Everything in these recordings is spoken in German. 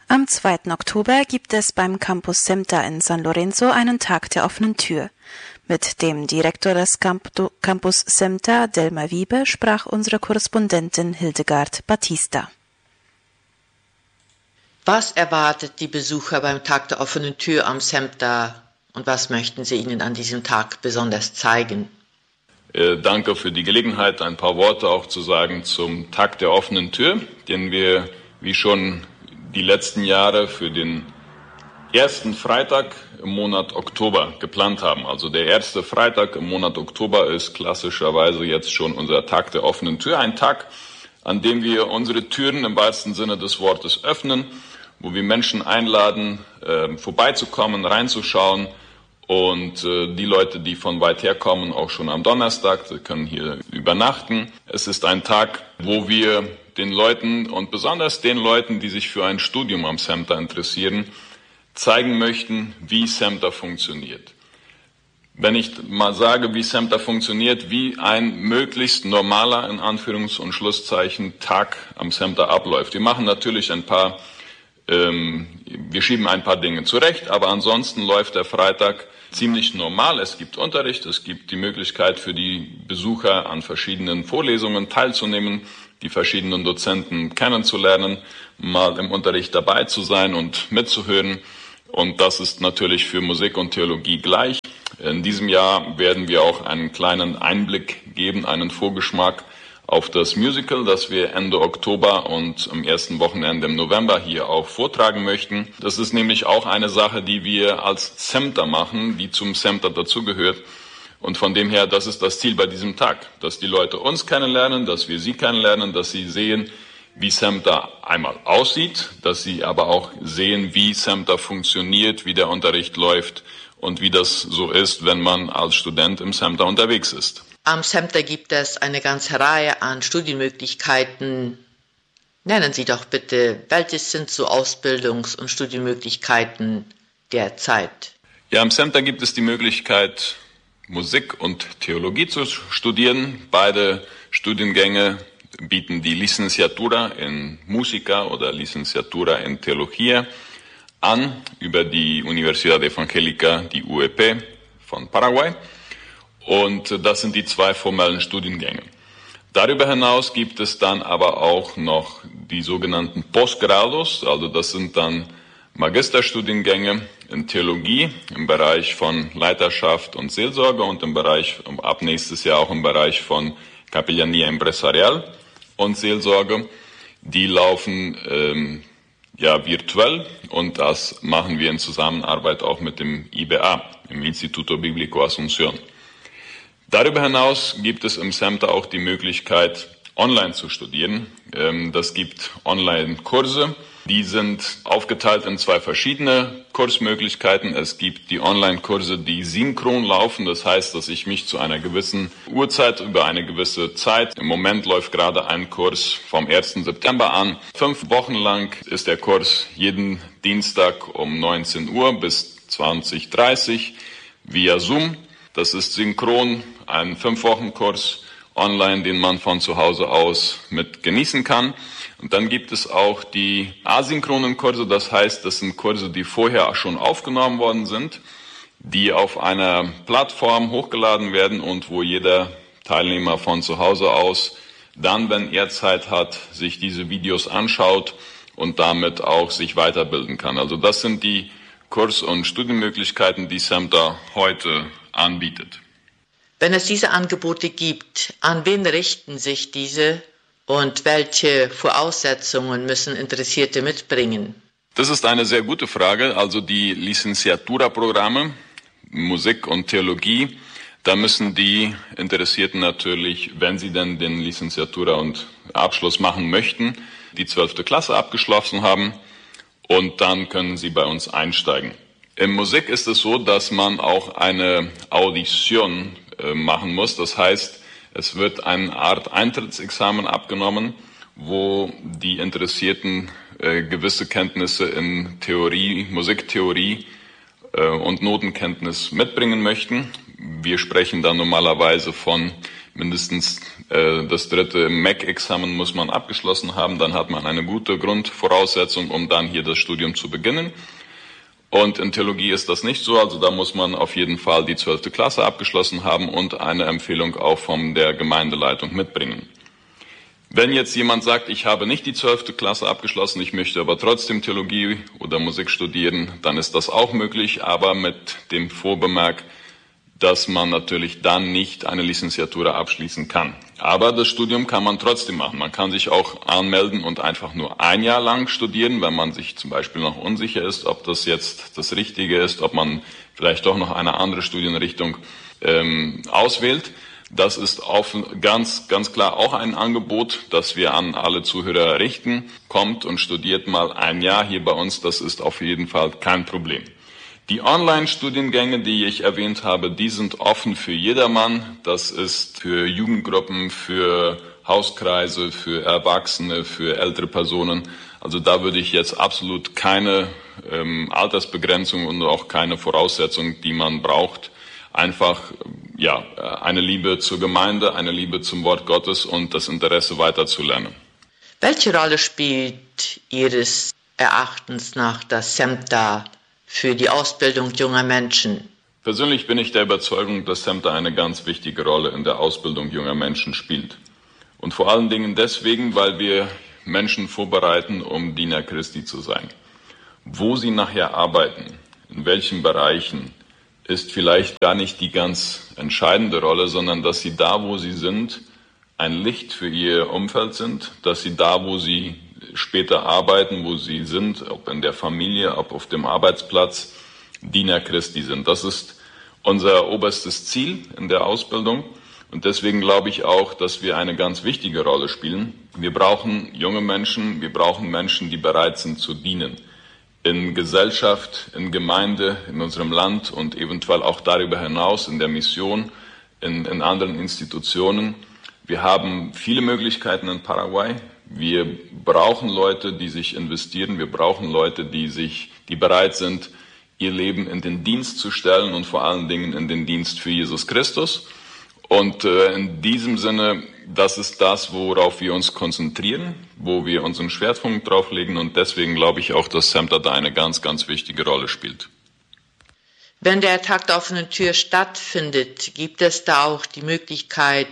Am 2. Oktober gibt es beim Campus SEMTA in San Lorenzo einen Tag der offenen Tür. Mit dem Direktor des Campus SEMTA, Delma Wiebe, sprach unsere Korrespondentin Hildegard Battista. Was erwartet die Besucher beim Tag der offenen Tür am SEMTA und was möchten Sie ihnen an diesem Tag besonders zeigen? Danke für die Gelegenheit, ein paar Worte auch zu sagen zum Tag der offenen Tür, den wir wie schon die letzten Jahre für den ersten Freitag im Monat Oktober geplant haben. Also der erste Freitag im Monat Oktober ist klassischerweise jetzt schon unser Tag der offenen Tür. Ein Tag, an dem wir unsere Türen im wahrsten Sinne des Wortes öffnen, wo wir Menschen einladen, vorbeizukommen, reinzuschauen. Und die Leute, die von weit her kommen, auch schon am Donnerstag, sie können hier übernachten. Es ist ein Tag, wo wir den Leuten und besonders den Leuten, die sich für ein Studium am SEMTA interessieren, zeigen möchten, wie SEMTA funktioniert. Wenn ich mal sage, wie SEMTA funktioniert, wie ein möglichst normaler, in Anführungs- und Schlusszeichen, Tag am SEMTA abläuft. Wir machen natürlich wir schieben ein paar Dinge zurecht, aber ansonsten läuft der Freitag ziemlich normal. Es gibt Unterricht, es gibt die Möglichkeit für die Besucher an verschiedenen Vorlesungen teilzunehmen, die verschiedenen Dozenten kennenzulernen, mal im Unterricht dabei zu sein und mitzuhören. Und das ist natürlich für Musik und Theologie gleich. In diesem Jahr werden wir auch einen kleinen Einblick geben, einen Vorgeschmack auf das Musical, das wir Ende Oktober und am ersten Wochenende im November hier auch vortragen möchten. Das ist nämlich auch eine Sache, die wir als SEMTA machen, die zum SEMTA dazugehört. Und von dem her, das ist das Ziel bei diesem Tag, dass die Leute uns kennenlernen, dass wir sie kennenlernen, dass sie sehen, wie SEMTA einmal aussieht, dass sie aber auch sehen, wie SEMTA funktioniert, wie der Unterricht läuft und wie das so ist, wenn man als Student im SEMTA unterwegs ist. Am SEMTA gibt es eine ganze Reihe an Studienmöglichkeiten. Nennen Sie doch bitte, welche sind so Ausbildungs- und Studienmöglichkeiten derzeit? Ja, am SEMTA gibt es die Möglichkeit, Musik und Theologie zu studieren. Beide Studiengänge bieten die Licenciatura in Musica oder Licenciatura in Teología an über die Universidad Evangélica, die UEP von Paraguay. Und das sind die zwei formellen Studiengänge. Darüber hinaus gibt es dann aber auch noch die sogenannten Postgrados, also das sind dann Magisterstudiengänge in Theologie im Bereich von Leiterschaft und Seelsorge und im Bereich, ab nächstes Jahr auch im Bereich von Capellanía Empresarial und Seelsorge. Die laufen virtuell und das machen wir in Zusammenarbeit auch mit dem IBA, im Instituto Bíblico Asunción. Darüber hinaus gibt es im SEMTA auch die Möglichkeit, online zu studieren. Das gibt Online-Kurse. Die sind aufgeteilt in zwei verschiedene Kursmöglichkeiten. Es gibt die Online-Kurse, die synchron laufen. Das heißt, dass ich mich zu einer gewissen Uhrzeit über eine gewisse Zeit, im Moment läuft gerade ein Kurs vom 1. September an. 5 Wochen lang ist der Kurs jeden Dienstag um 19 Uhr bis 20:30 via Zoom. Das ist synchron, ein 5-Wochen-Kurs online, den man von zu Hause aus mit genießen kann. Und dann gibt es auch die asynchronen Kurse, das heißt, das sind Kurse, die vorher schon aufgenommen worden sind, die auf einer Plattform hochgeladen werden und wo jeder Teilnehmer von zu Hause aus dann, wenn er Zeit hat, sich diese Videos anschaut und damit auch sich weiterbilden kann. Also das sind die Kurs- und Studienmöglichkeiten, die SEMTA heute anbietet. Wenn es diese Angebote gibt, an wen richten sich diese und welche Voraussetzungen müssen Interessierte mitbringen? Das ist eine sehr gute Frage. Also die Licenciatura-Programme, Musik und Theologie, da müssen die Interessierten natürlich, wenn sie denn den Licenciatura und Abschluss machen möchten, die 12. Klasse abgeschlossen haben und dann können sie bei uns einsteigen. In Musik ist es so, dass man auch eine Audition machen muss. Das heißt, es wird eine Art Eintrittsexamen abgenommen, wo die Interessierten gewisse Kenntnisse in Theorie, Musiktheorie und Notenkenntnis mitbringen möchten. Wir sprechen dann normalerweise von Mindestens das 3. MEC-Examen muss man abgeschlossen haben. Dann hat man eine gute Grundvoraussetzung, um dann hier das Studium zu beginnen. Und in Theologie ist das nicht so. Also da muss man auf jeden Fall die 12. Klasse abgeschlossen haben und eine Empfehlung auch von der Gemeindeleitung mitbringen. Wenn jetzt jemand sagt, ich habe nicht die 12. Klasse abgeschlossen, ich möchte aber trotzdem Theologie oder Musik studieren, dann ist das auch möglich, aber mit dem Vorbemerk, dass man natürlich dann nicht eine Licenciatura abschließen kann. Aber das Studium kann man trotzdem machen. Man kann sich auch anmelden und einfach nur ein Jahr lang studieren, wenn man sich zum Beispiel noch unsicher ist, ob das jetzt das Richtige ist, ob man vielleicht doch noch eine andere Studienrichtung auswählt. Das ist ganz klar auch ein Angebot, das wir an alle Zuhörer richten. Kommt und studiert mal ein Jahr hier bei uns, das ist auf jeden Fall kein Problem. Die Online-Studiengänge, die ich erwähnt habe, die sind offen für jedermann. Das ist für Jugendgruppen, für Hauskreise, für Erwachsene, für ältere Personen. Also da würde ich jetzt absolut keine Altersbegrenzung und auch keine Voraussetzung, die man braucht. Einfach eine Liebe zur Gemeinde, eine Liebe zum Wort Gottes und das Interesse weiterzulernen. Welche Rolle spielt Ihres Erachtens nach das SEMTA für die Ausbildung junger Menschen? Persönlich bin ich der Überzeugung, dass SEMTA eine ganz wichtige Rolle in der Ausbildung junger Menschen spielt. Und vor allen Dingen deswegen, weil wir Menschen vorbereiten, um Diener Christi zu sein. Wo sie nachher arbeiten, in welchen Bereichen, ist vielleicht gar nicht die ganz entscheidende Rolle, sondern dass sie da, wo sie sind, ein Licht für ihr Umfeld sind, dass sie da, wo sie später arbeiten, wo sie sind, ob in der Familie, ob auf dem Arbeitsplatz, Diener Christi sind. Das ist unser oberstes Ziel in der Ausbildung und deswegen glaube ich auch, dass wir eine ganz wichtige Rolle spielen. Wir brauchen junge Menschen, wir brauchen Menschen, die bereit sind zu dienen. In Gesellschaft, in Gemeinde, in unserem Land und eventuell auch darüber hinaus in der Mission, in anderen Institutionen. Wir haben viele Möglichkeiten in Paraguay. Wir brauchen Leute, die sich investieren. Wir brauchen Leute, die bereit sind, ihr Leben in den Dienst zu stellen und vor allen Dingen in den Dienst für Jesus Christus. Und in diesem Sinne, das ist das, worauf wir uns konzentrieren, wo wir unseren Schwerpunkt drauf legen und deswegen glaube ich auch, dass SEMTA da eine ganz, ganz wichtige Rolle spielt. Wenn der Tag der offenen Tür stattfindet, gibt es da auch die Möglichkeit,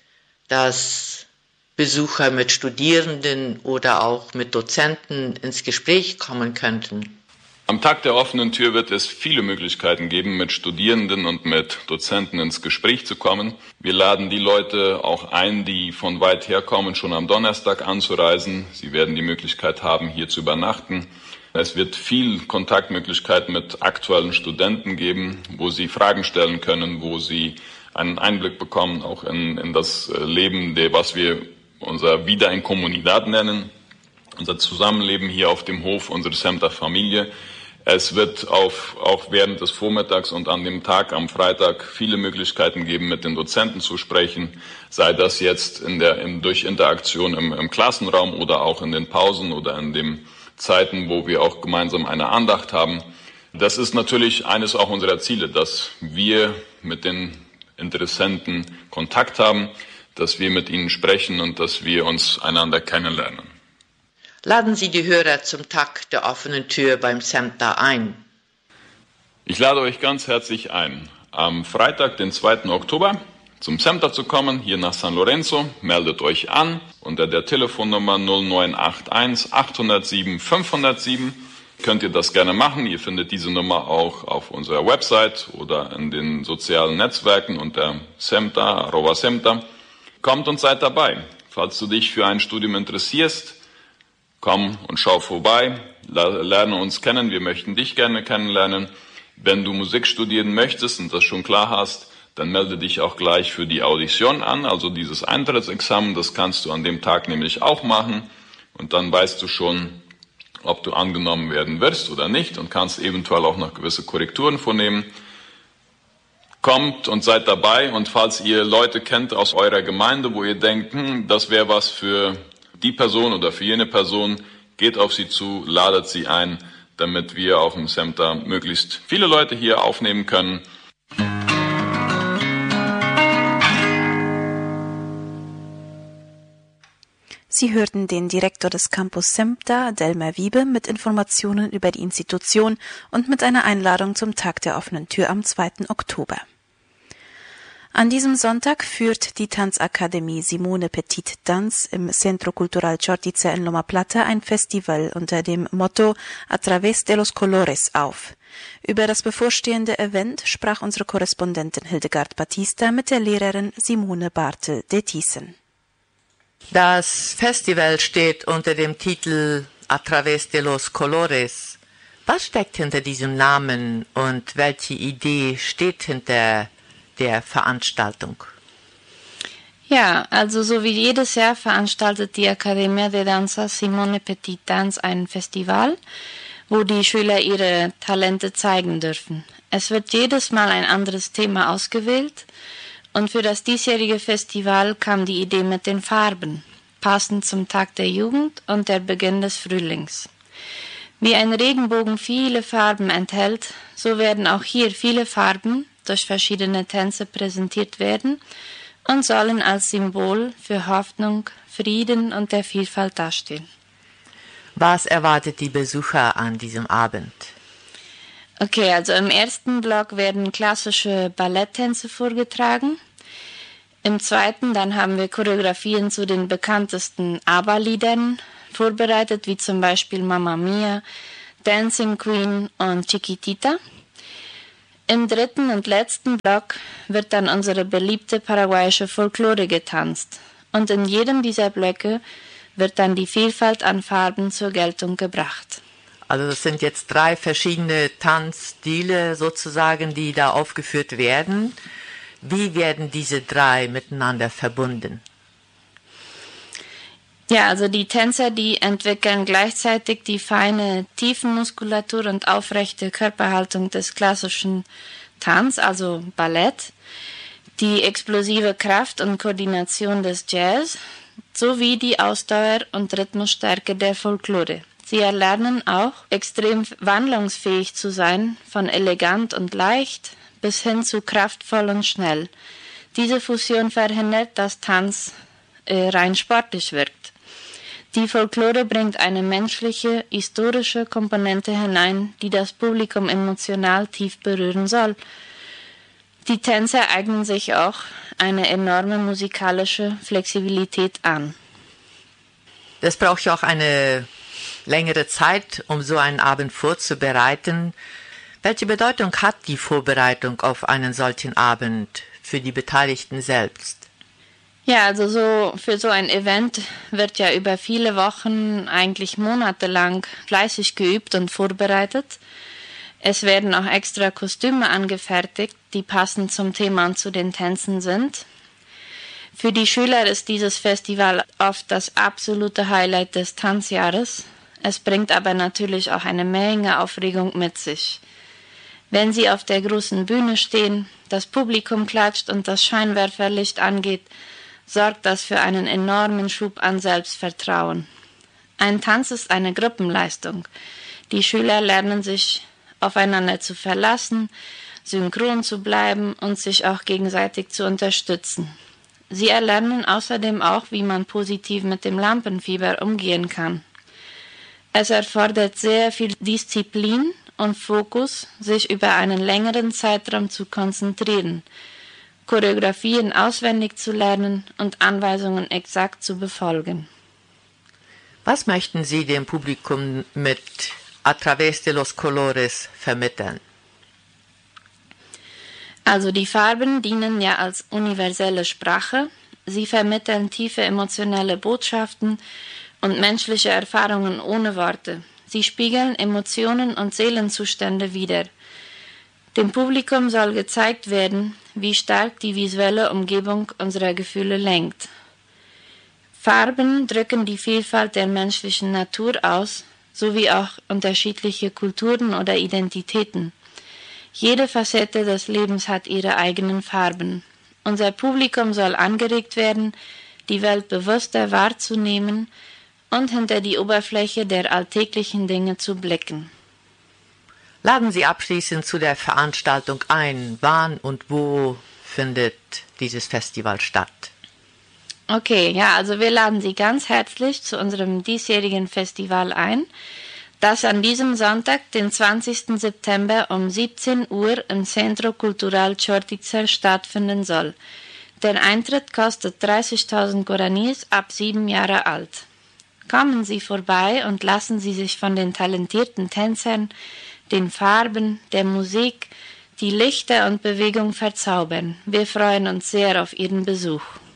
dass Besucher mit Studierenden oder auch mit Dozenten ins Gespräch kommen könnten? Am Tag der offenen Tür wird es viele Möglichkeiten geben, mit Studierenden und mit Dozenten ins Gespräch zu kommen. Wir laden die Leute auch ein, die von weit her kommen, schon am Donnerstag anzureisen. Sie werden die Möglichkeit haben, hier zu übernachten. Es wird viel Kontaktmöglichkeiten mit aktuellen Studenten geben, wo sie Fragen stellen können, wo sie einen Einblick bekommen, auch in das Leben, was wir unser Vida in Comunidad nennen, unser Zusammenleben hier auf dem Hof, unsere SEMTA-Familie. Es wird auch während des Vormittags und an dem Tag am Freitag viele Möglichkeiten geben, mit den Dozenten zu sprechen, sei das jetzt durch Interaktion im Klassenraum oder auch in den Pausen oder in den Zeiten, wo wir auch gemeinsam eine Andacht haben. Das ist natürlich eines auch unserer Ziele, dass wir mit den Interessenten Kontakt haben, dass wir mit ihnen sprechen und dass wir uns einander kennenlernen. Laden Sie die Hörer zum Tag der offenen Tür beim SEMTA ein. Ich lade euch ganz herzlich ein, am Freitag, den 2. Oktober, zum SEMTA zu kommen, hier nach San Lorenzo. Meldet euch an unter der Telefonnummer 0981 807 507. Könnt ihr das gerne machen. Ihr findet diese Nummer auch auf unserer Website oder in den sozialen Netzwerken unter SEMTA, @SEMTA. Kommt und seid dabei. Falls du dich für ein Studium interessierst, komm und schau vorbei, lerne uns kennen, wir möchten dich gerne kennenlernen. Wenn du Musik studieren möchtest und das schon klar hast, dann melde dich auch gleich für die Audition an, also dieses Eintrittsexamen, das kannst du an dem Tag nämlich auch machen und dann weißt du schon, ob du angenommen werden wirst oder nicht und kannst eventuell auch noch gewisse Korrekturen vornehmen. Kommt und seid dabei und falls ihr Leute kennt aus eurer Gemeinde, wo ihr denkt, das wäre was für die Person oder für jene Person, geht auf sie zu, ladet sie ein, damit wir auch im SEMTA möglichst viele Leute hier aufnehmen können. Sie hörten den Direktor des Campus SEMTA, Delmer Wiebe, mit Informationen über die Institution und mit einer Einladung zum Tag der offenen Tür am 2. Oktober. An diesem Sonntag führt die Tanzakademie Simone Petit Dance im Centro Cultural Chortice in Loma Plata ein Festival unter dem Motto A través de los colores auf. Über das bevorstehende Event sprach unsere Korrespondentin Hildegard Batista mit der Lehrerin Simone Bartel de Thyssen. Das Festival steht unter dem Titel A través de los colores. Was steckt hinter diesem Namen und welche Idee steht hinter der Veranstaltung? Ja, also so wie jedes Jahr veranstaltet die Accademia de Danza Simone Petit Dance ein Festival, wo die Schüler ihre Talente zeigen dürfen. Es wird jedes Mal ein anderes Thema ausgewählt und für das diesjährige Festival kam die Idee mit den Farben, passend zum Tag der Jugend und der Beginn des Frühlings. Wie ein Regenbogen viele Farben enthält, so werden auch hier viele Farben durch verschiedene Tänze präsentiert werden und sollen als Symbol für Hoffnung, Frieden und der Vielfalt dastehen. Was erwartet die Besucher an diesem Abend? Okay, also im ersten Block werden klassische Balletttänze vorgetragen. Im zweiten dann haben wir Choreografien zu den bekanntesten ABBA-Liedern vorbereitet, wie zum Beispiel Mamma Mia, Dancing Queen und Chiquitita. Im dritten und letzten Block wird dann unsere beliebte paraguayische Folklore getanzt. Und in jedem dieser Blöcke wird dann die Vielfalt an Farben zur Geltung gebracht. Also das sind jetzt 3 verschiedene Tanzstile sozusagen, die da aufgeführt werden. Wie werden diese 3 miteinander verbunden? Ja, also die Tänzer, die entwickeln gleichzeitig die feine Tiefenmuskulatur und aufrechte Körperhaltung des klassischen Tanz, also Ballett, die explosive Kraft und Koordination des Jazz sowie die Ausdauer und Rhythmusstärke der Folklore. Sie erlernen auch, extrem wandlungsfähig zu sein, von elegant und leicht bis hin zu kraftvoll und schnell. Diese Fusion verhindert, dass Tanz rein sportlich wirkt. Die Folklore bringt eine menschliche, historische Komponente hinein, die das Publikum emotional tief berühren soll. Die Tänze eignen sich auch eine enorme musikalische Flexibilität an. Das braucht ja auch eine längere Zeit, um so einen Abend vorzubereiten. Welche Bedeutung hat die Vorbereitung auf einen solchen Abend für die Beteiligten selbst? Ja, also für so ein Event wird ja über viele Wochen, eigentlich monatelang fleißig geübt und vorbereitet. Es werden auch extra Kostüme angefertigt, die passend zum Thema und zu den Tänzen sind. Für die Schüler ist dieses Festival oft das absolute Highlight des Tanzjahres. Es bringt aber natürlich auch eine Menge Aufregung mit sich. Wenn sie auf der großen Bühne stehen, das Publikum klatscht und das Scheinwerferlicht angeht, sorgt das für einen enormen Schub an Selbstvertrauen. Ein Tanz ist eine Gruppenleistung. Die Schüler lernen sich aufeinander zu verlassen, synchron zu bleiben und sich auch gegenseitig zu unterstützen. Sie erlernen außerdem auch, wie man positiv mit dem Lampenfieber umgehen kann. Es erfordert sehr viel Disziplin und Fokus, sich über einen längeren Zeitraum zu konzentrieren, Choreografien auswendig zu lernen und Anweisungen exakt zu befolgen. Was möchten Sie dem Publikum mit A través de los colores vermitteln? Also die Farben dienen ja als universelle Sprache. Sie vermitteln tiefe emotionelle Botschaften und menschliche Erfahrungen ohne Worte. Sie spiegeln Emotionen und Seelenzustände wider. Dem Publikum soll gezeigt werden, wie stark die visuelle Umgebung unserer Gefühle lenkt. Farben drücken die Vielfalt der menschlichen Natur aus, sowie auch unterschiedliche Kulturen oder Identitäten. Jede Facette des Lebens hat ihre eigenen Farben. Unser Publikum soll angeregt werden, die Welt bewusster wahrzunehmen und hinter die Oberfläche der alltäglichen Dinge zu blicken. Laden Sie abschließend zu der Veranstaltung ein. Wann und wo findet dieses Festival statt? Okay, ja, also wir laden Sie ganz herzlich zu unserem diesjährigen Festival ein, das an diesem Sonntag, den 20. September um 17 Uhr im Centro Cultural Čortica stattfinden soll. Der Eintritt kostet 30.000 Guaraníes ab 7 Jahre alt. Kommen Sie vorbei und lassen Sie sich von den talentierten Tänzern, den Farben, der Musik, die Lichter und Bewegung verzaubern. Wir freuen uns sehr auf Ihren Besuch.